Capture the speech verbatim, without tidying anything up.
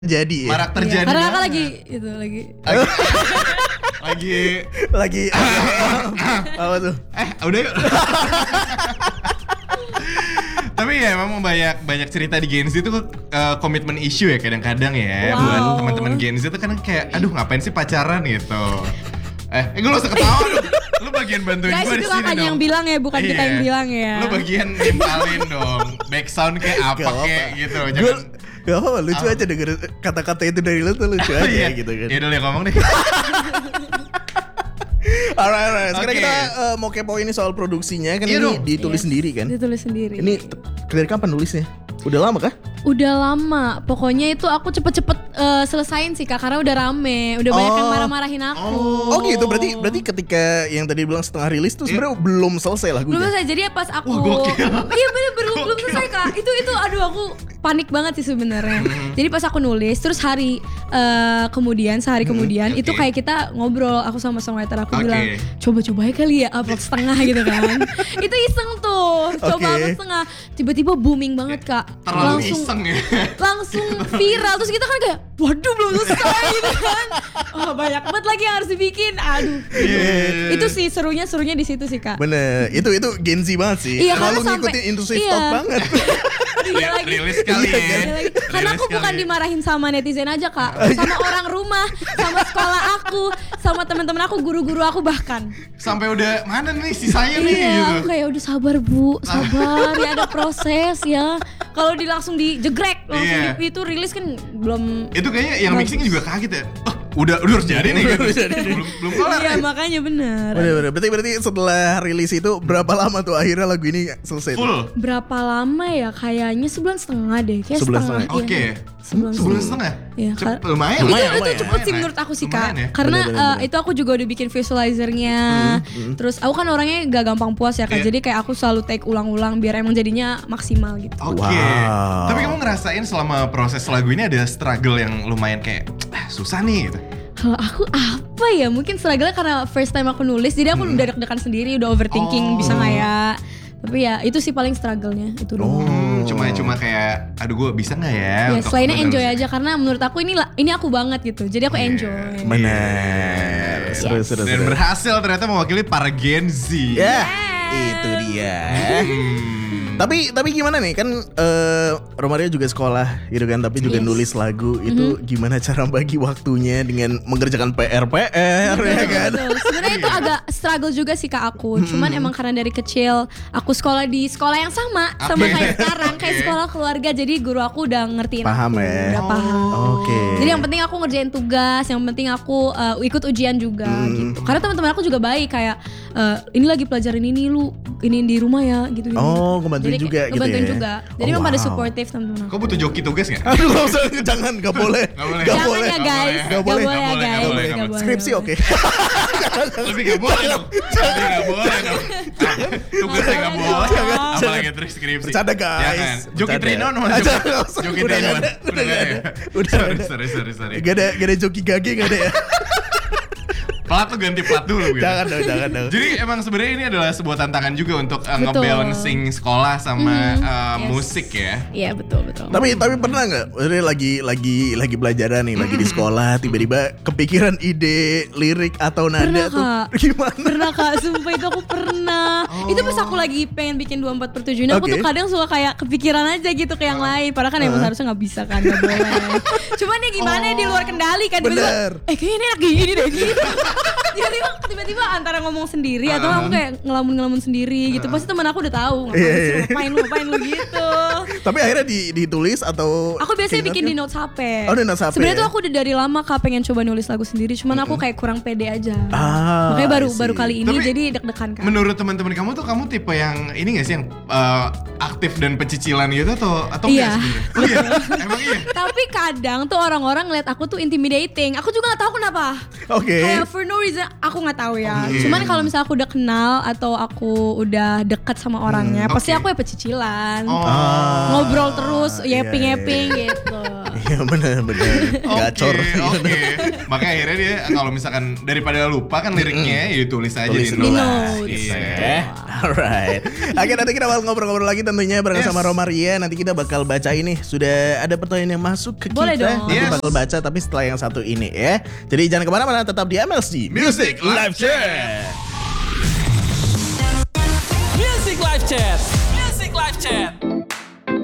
Jadi ya. Marak terjadi. Karena kakak lagi itu lagi Lagi lagi apa tuh? Eh udah yuk. Tapi ya memang banyak banyak cerita di Gen Z itu uh, komitmen issue ya kadang-kadang ya. Wow. Buat teman-teman Gen Z itu kadang kayak aduh ngapain sih pacaran gitu. Eh, eh gue lu usah ketawa lu. Lu bagian bantuin guys, gue di itu sini kakaknya dong. yang bilang ya, bukan Iya. kita yang bilang ya. Lu bagian nimpalin dong. Back sound kayak apa Gak kayak apa. gitu. Gue Jangan gak apa-apa, lucu Apa? aja denger kata-kata itu dari lu tuh lucu aja Iya. gitu kan. Ya udah ya ngomong deh. Alright, alright. Sekarang Oke. kita uh, mau kepo ini soal produksinya kan Iya ini dong. ditulis Yes. sendiri kan? Ditulis sendiri. Ini t- dari kapan nulisnya? Udah lama kah? Udah lama, pokoknya itu aku cepet-cepet uh, selesain sih kak, karena udah rame, udah banyak Oh. yang marah-marahin aku. Oh gitu, berarti berarti ketika yang tadi bilang setengah rilis tuh sebenarnya belum selesai lagunya. Belum selesai, jadi pas aku Wah, gokil. iya bener belum belum selesai kak. Itu itu aduh aku panik banget sih sebenarnya. Jadi pas aku nulis, terus hari uh, kemudian sehari kemudian oke. itu kayak kita ngobrol, aku sama songwriter aku Oke. bilang coba-coba aja kali ya upload setengah gitu kan. Itu iseng tuh, coba Oke. upload setengah, tiba-tiba booming banget kak. Terlalu langsung iseng ya. langsung viral, terus kita kan kayak waduh belum selesai gitu kan. Oh banyak banget lagi yang harus dibikin, aduh. Iya. Itu sih serunya serunya di situ sih kak. Bener, itu itu Gen Z banget sih. Iya, Terlalu karena sampai- ngikutin industri iya. stock banget. Iya lagi. Rilis kali Iya, ya. kan? Iya lagi. Karena Rilis aku kali bukan ya. dimarahin sama netizen aja kak, sama orang rumah, sama sekolah aku, sama teman-teman aku, guru-guru aku bahkan. Sampai udah mana nih sisanya nih Iya, gitu. aku kayak udah sabar bu, sabar ya ada proses ya. Kalau di langsung dijegrek langsung Iya. di, itu rilis kan belum. Itu kayaknya yang Bagus. mixing juga kaget ya. Oh, udah udah harus jadi nih gitu. Udah jadi nih. belum belum kelar Iya nih. makanya bener. Bener bener. Berarti berarti setelah rilis itu berapa lama tuh akhirnya lagu ini selesai? tuh? Full. Berapa lama ya? Kayaknya sebulan setengah deh. Kayak Sebulan setengah. setengah. Oke. Iya. Sebulan Sebulan setengah. setengah. Iya, Cep- kar- lumayan. Itu, Lumayan, itu lumayan. cepet sih Lumayan, menurut aku sih lumayan kak. ya. Karena Bener, bener, eh, bener. itu aku juga udah bikin visualizernya. Terus aku kan orangnya gak gampang puas ya kak. Iya. Jadi kayak aku selalu take ulang-ulang biar emang jadinya maksimal gitu. Oke. Wow. Tapi kamu ngerasain selama proses lagu ini ada struggle yang lumayan kayak ah, susah nih gitu. Kalau aku apa ya? Mungkin struggle karena first time aku nulis. Jadi aku udah deg-degan sendiri, udah overthinking Oh. bisa nggak ya. Tapi ya itu sih paling struggle-nya itu doang. Hmm, cuma cuma kayak aduh gue bisa nggak ya? Ya untuk selainnya bener- enjoy aja karena menurut aku ini lah ini aku banget gitu. Jadi aku enjoy. Bener. Seru Yes. seru Dan seru. berhasil ternyata mewakili para Gen Z. Ya, itu dia. Hmm. Tapi tapi gimana nih kan eh Romaria juga sekolah gitu kan, tapi juga Yes. nulis lagu itu gimana cara bagi waktunya dengan mengerjakan P R P R ya kan? Betul. Sebenarnya itu agak struggle juga sih kak aku. Cuman emang karena dari kecil aku sekolah di sekolah yang sama sama Oke. kayak sekarang, kayak Oke. sekolah keluarga. Jadi guru aku udah ngertiin Paham aku, ya? udah paham. Oke. Jadi yang penting aku ngerjain tugas, yang penting aku uh, ikut ujian juga gitu. Karena teman-teman aku juga baik kayak uh, ini lagi pelajarin ini lu ini di rumah ya gitu. Oh, ngebantuin Jadi juga kayak gitu ngebantuin ya? juga. Jadi Oh, emang pada wow. supportive teman-teman aku. Kau butuh joki tugas nggak? Aduh, gak usah, jangan, gak boleh. Gak boleh. Gak Jangan boleh. ya guys, Gak gak boleh. boleh ya Gak boleh, guys. gak boleh, Gak gak boleh. Skripsi oke. Tapi gak boleh dong. Tapi gak boleh dong. Tugasnya gak boleh. Jangan. Apalagi terus skripsi. Bercanda, guys. Jangan. Joki Bercanda. Trinon mana Aja, Joki? nggak usah. Joki Udah Trinon. nggak ada, udah nggak ada. Udah Sorry, nggak ada. sorry, sorry, sorry. Gak ada, gak ada joki gage gak ada ya? Plat tuh ganti plat dulu gitu. Jangan dong, jangan dong. Jadi emang sebenarnya ini adalah sebuah tantangan juga untuk uh, Betul. ngebalancing sekolah sama Mhm, uh, yes. musik ya. Iya betul betul. Tapi tapi pernah nggak? Maksudnya lagi lagi lagi pelajaran nih, lagi di sekolah, tiba-tiba kepikiran ide lirik atau nada Pernah, tuh Kak. gimana? Pernah kak, sumpah itu aku pernah. Itu pas aku lagi pengen bikin dua puluh empat per tujuh ini aku Oke. tuh kadang suka kayak kepikiran aja gitu ke yang lain. Padahal kan emang seharusnya gak bisa kan, gak boleh. Cuman ya gimana ya di luar kendali kan. Tiba-tiba, Bener. eh kayaknya ini enak gini deh gitu. Tiba-tiba, tiba-tiba antara ngomong sendiri atau aku kayak ngelamun-ngelamun sendiri gitu. Pasti teman aku udah tahu ngapain Iya, sih, iya. ngapain lu, ngapain lu gitu. Tapi akhirnya di, ditulis atau Aku biasanya keinget bikin di kan? notes H P. Oh, di notes H P Sebenarnya ya? tuh aku udah dari lama kak pengen coba nulis lagu sendiri. Cuman aku kayak kurang pede aja. Ah, Makanya baru I see. baru kali ini Tapi jadi deg-degan kan. Menurut teman-teman kamu tuh kamu tipe yang ini gak sih yang uh, aktif dan pecicilan gitu atau atau Iya. enggak sebenarnya? Oh iya, emang iya. Tapi kadang tuh orang-orang ngeliat aku tuh intimidating. Aku juga gak tahu kenapa. Oke. Kayak for no reason aku gak tahu ya. Oke. Cuman kalau misalnya aku udah kenal atau aku udah deket sama orangnya, Hmm, pasti oke. aku ya pecicilan. Oh. Ah, Ngobrol terus, iya, yapping-yapping iya. gitu. Ya benar-benar gacor. Oke. Makanya akhirnya dia kalau misalkan daripada lupa kan liriknya ya tulis aja Tulis di dulu notes. lah. Iya. Eh, alright. Oke, nanti kita bakal ngobrol-ngobrol lagi tentunya bareng Yes. sama Romaria. Nanti kita bakal baca ini. Sudah ada pertanyaan yang masuk ke Boleh kita. dong. Nanti Yes. bakal baca tapi setelah yang satu ini ya. Jadi jangan kemana-mana, tetap di M L C Music Live Chat. Music Live Chat.